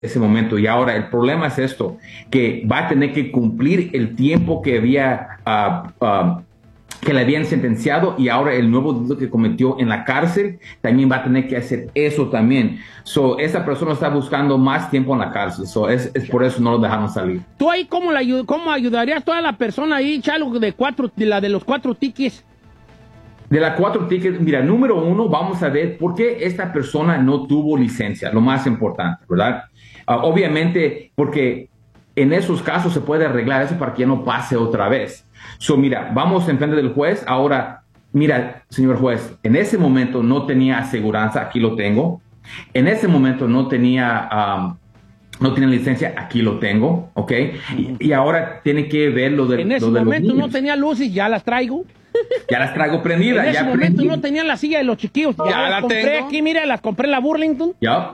ese momento. Y ahora el problema es esto, que va a tener que cumplir el tiempo que que le habían sentenciado, y ahora el nuevo delito que cometió en la cárcel también va a tener que hacer eso también. Esa persona está buscando más tiempo en la cárcel. Es por eso no lo dejaron salir. ¿Tú ahí cómo ayudarías a toda la persona ahí, Chalo, de la de los 4 tickets? De las 4 tickets, mira, número 1, vamos a ver por qué esta persona no tuvo licencia, lo más importante, ¿verdad? Obviamente, porque en esos casos se puede arreglar eso para que ya no pase otra vez. Mira, vamos en frente del juez. Ahora, mira, señor juez, en ese momento no tenía aseguranza, aquí lo tengo. En ese momento no tenía licencia, aquí lo tengo, ¿ok? Y ahora tiene que ver lo de... En ese momento no tenía luces, ya las traigo. Ya las traigo prendidas. En ese momento no tenía la silla de los chiquillos. Ya las compré tengo. Aquí, mira, las compré en la Burlington. Ya,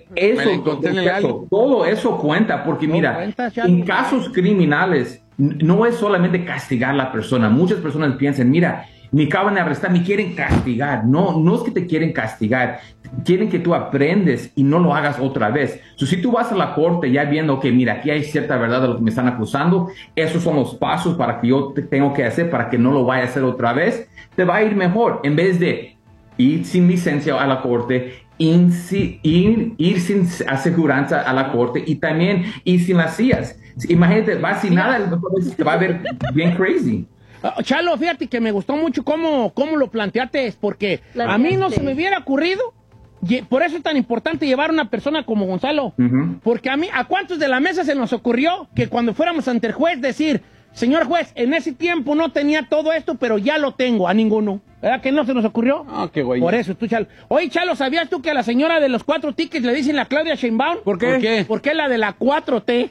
todo eso cuenta, porque mira, en casos criminales no es solamente castigar a la persona. Muchas personas piensan, mira, me acaban de arrestar, me quieren castigar. No es que te quieren castigar, quieren que tú aprendes y no lo hagas otra vez. Si tú vas a la corte ya viendo que, mira, aquí hay cierta verdad de lo que me están acusando, esos son los pasos para que yo tengo que hacer para que no lo vaya a hacer otra vez, te va a ir mejor. En vez de ir sin licencia a la corte, ir sin aseguranza a la corte y también ir sin las sillas. Imagínate, va sin nada, te va a ver bien crazy. Chalo, fíjate que me gustó mucho cómo lo planteaste, porque a mí no se me hubiera ocurrido. Por eso es tan importante llevar a una persona como Gonzalo. Porque ¿a cuántos de la mesa se nos ocurrió que cuando fuéramos ante el juez decir, señor juez, en ese tiempo no tenía todo esto, pero ya lo tengo? A ninguno. ¿Verdad que no se nos ocurrió? Ah, qué güey. Por eso, tú, Chalo. Oye, Chalo, ¿sabías tú que a la señora de los 4 tickets le dicen la Claudia Sheinbaum? ¿Por qué? Porque es la de la 4T.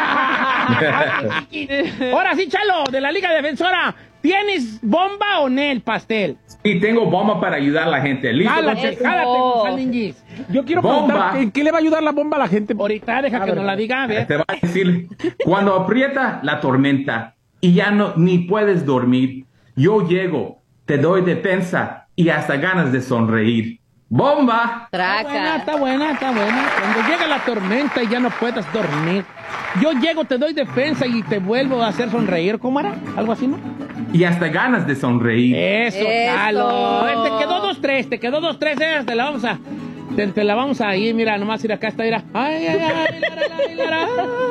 Ahora sí, Chalo, de la Liga Defensora, ¿tienes bomba o no el pastel? Sí, tengo bomba para ayudar a la gente. ¿Listo? Jálate, Gonzalo. Yo quiero preguntar, ¿en qué le va a ayudar la bomba a la gente? Ahorita, deja que nos la diga, a ver. Te va a decir, cuando aprieta la tormenta y ya ni puedes dormir, yo llego, te doy defensa y hasta ganas de sonreír. ¡Bomba! Traca. Está buena. Cuando llega la tormenta y ya no puedas dormir, yo llego, te doy defensa y te vuelvo a hacer sonreír. ¿Cómo era? ¿Algo así, no? Y hasta ganas de sonreír. Eso. Chalo. Te quedó 2-3, te la vamos a ir, mira, nomás ir acá, mira. Ay, lara.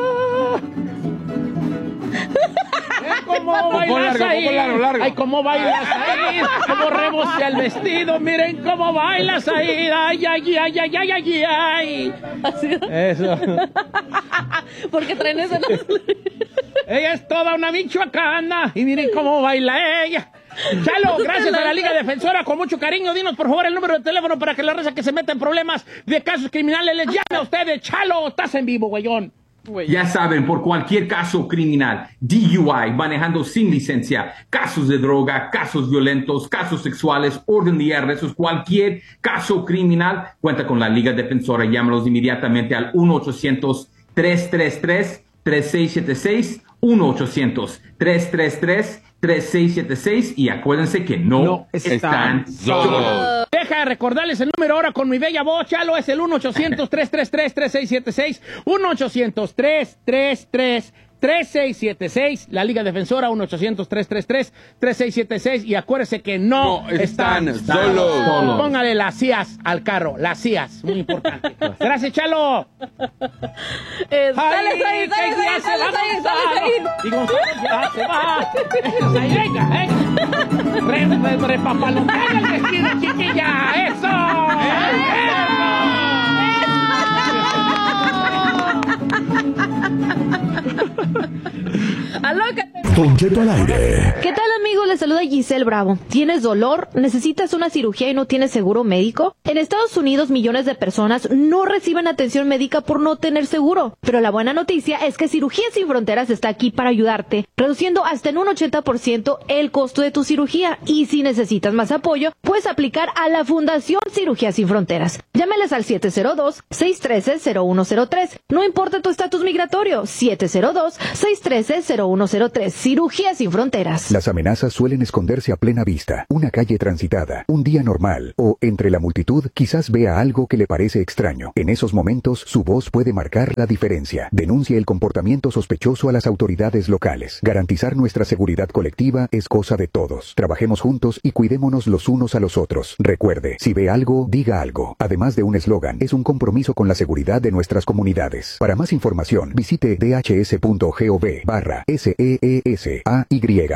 ¿Cómo bailas ahí? Largo. Ay, cómo bailas ahí, cómo rebosea el vestido, miren cómo bailas ahí, ay. ¿Así? Eso. Porque traen eso. Ella es toda una michoacana y miren cómo baila ella. Chalo, gracias a la Liga Defensora, con mucho cariño. Dinos por favor el número de teléfono para que la raza que se meta en problemas de casos criminales les llame a ustedes. Chalo, estás en vivo, güeyón. Ya saben, por cualquier caso criminal, DUI, manejando sin licencia, casos de droga, casos violentos, casos sexuales, orden de arrestos, cualquier caso criminal, cuenta con la Liga Defensora. Llámalos inmediatamente al 1-800-333-3676, 1-800-333-3676, y acuérdense que no están solos. Deja de recordarles el número ahora con mi bella voz, Chalo, es el 1-800-333-3676, 1-800-333-3676, la Liga Defensora, 1-800-333-3676, y acuérdense que no están solos. Póngale las CIAS al carro, las CIAS, muy importante. Gracias, Chalo. Sales ahí. Y Gonzalo ya se va. Venga. Repapalotea el vestido, chiquilla. ¡Eso! Don Cheto al aire. ¿Qué tal, amigos? Les saluda Giselle Bravo. ¿Tienes dolor? ¿Necesitas una cirugía y no tienes seguro médico? En Estados Unidos, millones de personas no reciben atención médica por no tener seguro. Pero la buena noticia es que Cirugía Sin Fronteras está aquí para ayudarte, reduciendo hasta en un 80% el costo de tu cirugía. Y si necesitas más apoyo, puedes aplicar a la Fundación Cirugía Sin Fronteras. Llámeles al 702-613-0103. No importa tu estatus migratorio, 702-613-0103. Cirugía Sin Fronteras. Las amenazas cosas suelen esconderse a plena vista. Una calle transitada, un día normal, o entre la multitud quizás vea algo que le parece extraño. En esos momentos, su voz puede marcar la diferencia. Denuncie el comportamiento sospechoso a las autoridades locales. Garantizar nuestra seguridad colectiva es cosa de todos. Trabajemos juntos y cuidémonos los unos a los otros. Recuerde, si ve algo, diga algo. Además de un eslogan, es un compromiso con la seguridad de nuestras comunidades. Para más información, visite dhs.gov/SEESAY.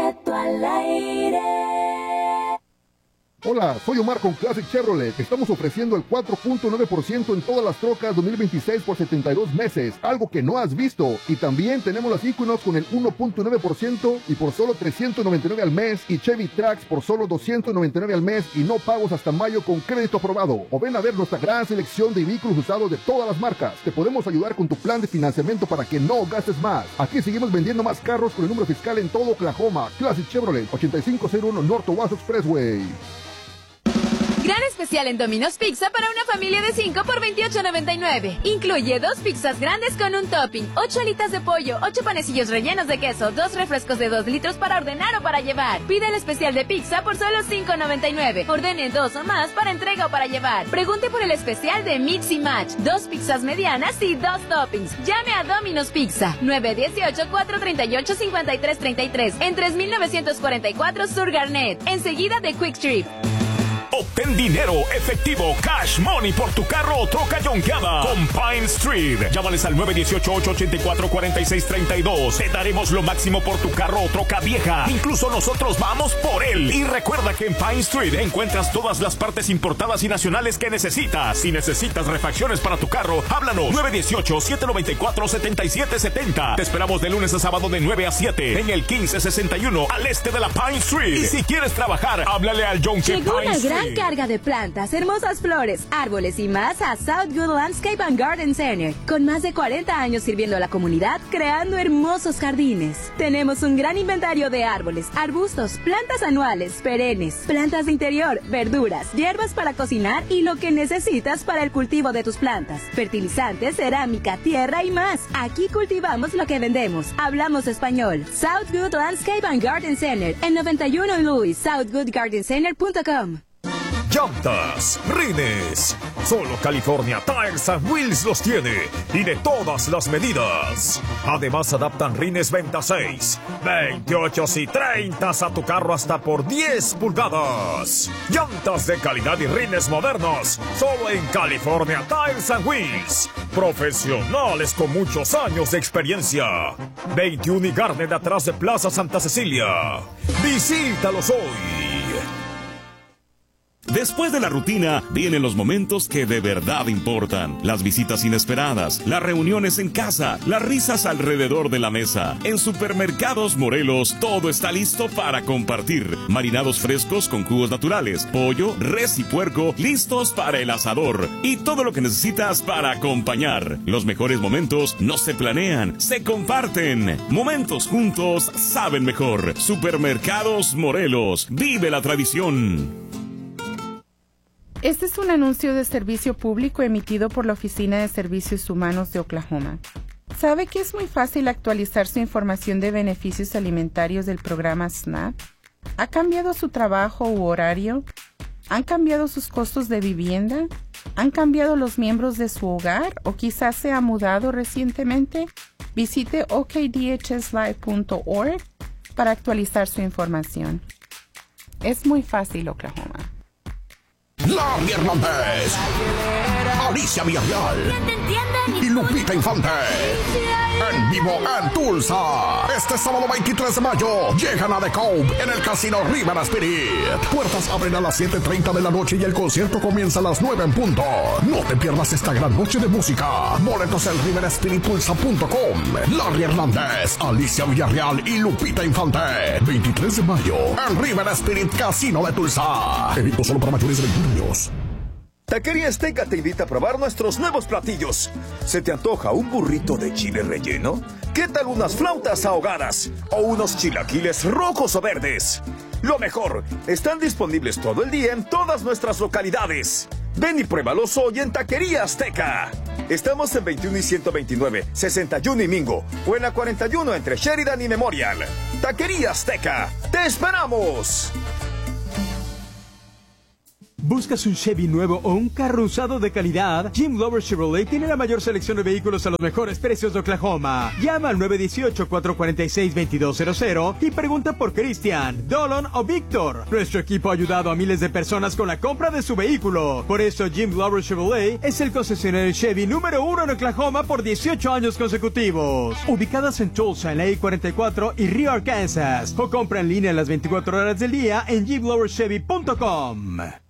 Hola, soy Omar con Classic Chevrolet. Estamos ofreciendo el 4.9% en todas las trocas 2026 por 72 meses, algo que no has visto. Y también tenemos las Equinox con el 1.9% y por solo $399 al mes, y Chevy Trax por solo $299 al mes y no pagos hasta mayo con crédito aprobado. O ven a ver nuestra gran selección de vehículos usados de todas las marcas. Te podemos ayudar con tu plan de financiamiento para que no gastes más. Aquí seguimos vendiendo más carros con el número fiscal en todo Oklahoma. Classic Chevrolet, 8501 North Owasso Expressway. Gran especial en Domino's Pizza para una familia de 5 por $28.99. Incluye 2 pizzas grandes con un topping, 8 alitas de pollo, 8 panecillos rellenos de queso, 2 refrescos de 2 litros para ordenar o para llevar. Pide el especial de pizza por solo $5.99. Ordene 2 o más para entrega o para llevar. Pregunte por el especial de Mix y Match, 2 pizzas medianas y 2 toppings. Llame a Domino's Pizza, 918-438-5333, en 3944 Sur Garnet, enseguida de Quick Trip. Obtén dinero efectivo, cash money por tu carro o troca yonkeada con Pine Street. Llámales al 918-884-4632. Te daremos lo máximo por tu carro o troca vieja. Incluso nosotros vamos por él. Y recuerda que en Pine Street encuentras todas las partes importadas y nacionales que necesitas. Si necesitas refacciones para tu carro, háblanos. 918-794-7770. Te esperamos de lunes a sábado de 9 a 7 en el 1561 al este de la Pine Street. Y si quieres trabajar, háblale al Yonke Pine Street. Gran carga de plantas, hermosas flores, árboles y más a South Good Landscape and Garden Center. Con más de 40 años sirviendo a la comunidad, creando hermosos jardines. Tenemos un gran inventario de árboles, arbustos, plantas anuales, perennes, plantas de interior, verduras, hierbas para cocinar y lo que necesitas para el cultivo de tus plantas. Fertilizantes, cerámica, tierra y más. Aquí cultivamos lo que vendemos. Hablamos español. South Good Landscape and Garden Center en 91 Louis, southgoodgardencenter.com. Llantas, rines. Solo California Tires and Wheels los tiene y de todas las medidas. Además adaptan rines 26, 28 y 30 a tu carro hasta por 10 pulgadas. Llantas de calidad y rines modernos. Solo en California Tires and Wheels. Profesionales con muchos años de experiencia. 21 y Garnet atrás de Plaza Santa Cecilia. Visítalos hoy. Después de la rutina, vienen los momentos que de verdad importan. Las visitas inesperadas, las reuniones en casa, las risas alrededor de la mesa. En Supermercados Morelos, todo está listo para compartir. Marinados frescos con jugos naturales, pollo, res y puerco, listos para el asador. Y todo lo que necesitas para acompañar. Los mejores momentos no se planean, se comparten. Momentos juntos saben mejor. Supermercados Morelos, vive la tradición. Este es un anuncio de servicio público emitido por la Oficina de Servicios Humanos de Oklahoma. ¿Sabe que es muy fácil actualizar su información de beneficios alimentarios del programa SNAP? ¿Ha cambiado su trabajo u horario? ¿Han cambiado sus costos de vivienda? ¿Han cambiado los miembros de su hogar? ¿O quizás se ha mudado recientemente? Visite okdhslive.org para actualizar su información. Es muy fácil, Oklahoma. Larry Hernández, Alicia Villarreal y Lupita Infante en vivo en Tulsa. Este sábado 23 de mayo llegan a The Cove en el Casino River Spirit. Puertas abren a las 7:30 de la noche y el concierto comienza a las 9 en punto. No te pierdas esta gran noche de música. Boletos en riverespirittulsa.com. Larry Hernández, Alicia Villarreal y Lupita Infante. 23 de mayo en River Spirit Casino de Tulsa. Evento solo para mayores de 21 años. Taquería Azteca te invita a probar nuestros nuevos platillos. ¿Se te antoja un burrito de chile relleno? ¿Qué tal unas flautas ahogadas? ¿O unos chilaquiles rojos o verdes? Lo mejor, están disponibles todo el día en todas nuestras localidades. Ven y pruébalos hoy en Taquería Azteca. Estamos en 21 y 129, 61 y Mingo, o en la 41 entre Sheridan y Memorial. Taquería Azteca, ¡te esperamos! ¿Buscas un Chevy nuevo o un carro usado de calidad? Jim Lover Chevrolet tiene la mayor selección de vehículos a los mejores precios de Oklahoma. Llama al 918-446-2200 y pregunta por Cristian, Dolan o Víctor. Nuestro equipo ha ayudado a miles de personas con la compra de su vehículo. Por eso Jim Lover Chevrolet es el concesionario Chevy número 1 en Oklahoma por 18 años consecutivos. Ubicadas en Tulsa, en la I-44 y Rio, Arkansas. O compra en línea las 24 horas del día en jimloverchevy.com.